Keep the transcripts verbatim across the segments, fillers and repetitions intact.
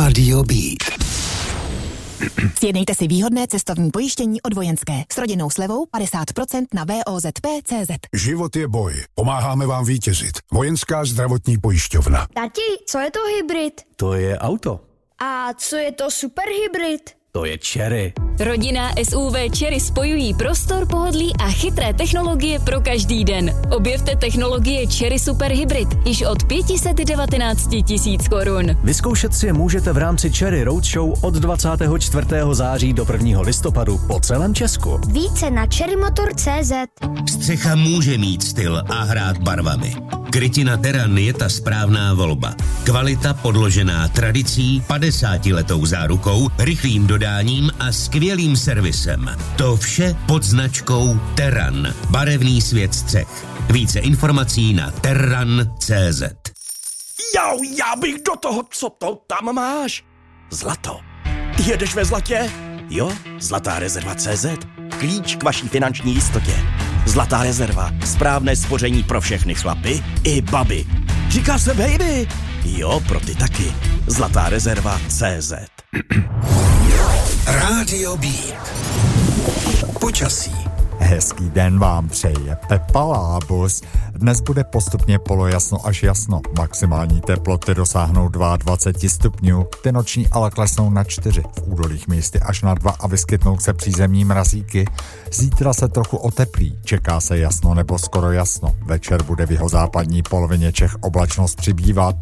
Rádio Beat. Sjednejte si výhodné cestovní pojištění od Vojenské s rodinnou slevou padesát procent na V O Z P tečka cé zet. Život je boj. Pomáháme vám vítězit. Vojenská zdravotní pojišťovna. Tati, co je to hybrid? To je auto. A co je to superhybrid? To je Chery. Rodinná S U V Chery spojují prostor, pohodlí a chytré technologie pro každý den. Objevte technologie Chery Super Hybrid již od pět set devatenáct tisíc korun. Vyzkoušet si je můžete v rámci Chery Roadshow od dvacátého čtvrtého září do prvního listopadu po celém Česku. Více na cherrymotor tečka cé zet. Střecha může mít styl a hrát barvami. Krytina Terran je ta správná volba. Kvalita podložená tradicí, padesátiletou zárukou, rychlým dodáním a skvělým servisem. To vše pod značkou Terran. Barevný svět střech. Více informací na terran tečka cé zet. Jau, já bych do toho, co to tam máš? Zlato. Jedeš ve zlatě? Jo, Zlatá rezerva tečka cé zet. Klíč k vaší finanční jistotě. Zlatá rezerva. Správné spoření pro všechny chlapy i baby. Říká se baby. Jo, pro ty taky. Zlatá rezerva tečka cé zet. Rádio Beat. Počasí. Hezký den vám přeje Pepa Lábus. Dnes bude postupně polojasno až jasno. Maximální teploty dosáhnou dvacet dva stupňů, ty noční ale klesnou na čtyři. V údolích místy až na dva a vyskytnou se přízemní mrazíky. Zítra se trochu oteplí, čeká se jasno nebo skoro jasno. Večer bude v jihozápadní polovině Čech oblačnost přibývat.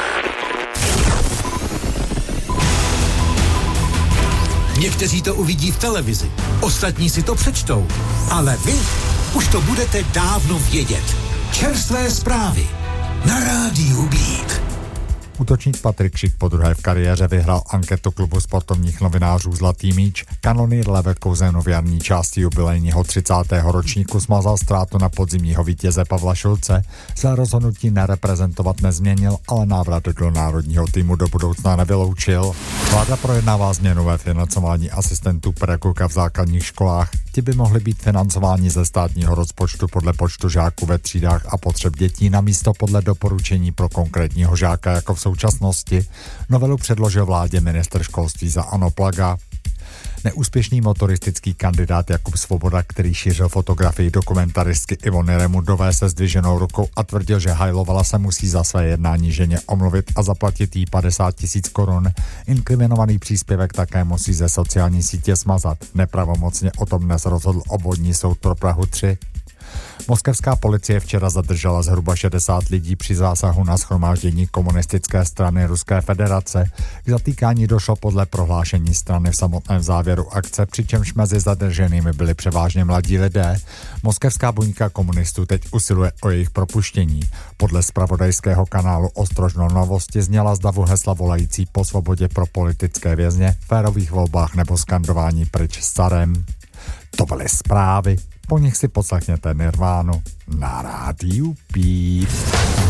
Někteří to uvidí v televizi, ostatní si to přečtou, ale vy už to budete dávno vědět. Čerstvé zprávy na Rádiu Beat. Útočník Patrik Šik podruhé v kariéře vyhrál anketu klubu sportovních novinářů Zlatý míč. Kanonýr Leverkusen v jarní části jubilejního třicátého ročníku smazal ztrátu na podzimního vítěze Pavla Šulce. Své rozhodnutí nereprezentovat nezměnil, ale návrat do národního týmu do budoucna nevyloučil. Vláda projednává změnu ve financování asistentů pedagoga v základních školách. Ti by mohli být financováni ze státního rozpočtu podle počtu žáků ve třídách a potřeb dětí namísto podle doporučení pro konkrétního žáka jako v současnosti. Novelu předložil vládě ministr školství za ANO Plaga. Neúspěšný motoristický kandidát Jakub Svoboda, který šířil fotografii dokumentaristky Ivony Remundové se zdviženou rukou a tvrdil, že Hajlovala se musí za své jednání ženě omluvit a zaplatit jí padesát tisíc korun. Inkriminovaný příspěvek také musí ze sociální sítě smazat. Nepravomocně o tom dnes rozhodl obvodní soud pro Prahu tři. Moskevská policie včera zadržela zhruba šedesát lidí při zásahu na shromáždění komunistické strany Ruské federace. K zatýkání došlo podle prohlášení strany v samotném závěru akce, přičemž mezi zadrženými byli převážně mladí lidé. Moskevská buňka komunistů teď usiluje o jejich propuštění. Podle zpravodajského kanálu Ostrožno novosti zněla z davu hesla volající po svobodě pro politické vězně, férových volbách nebo skandování pryč s carem. To byly zprávy. Po nich si poslechněte Nirvánu na Rádiu Beat.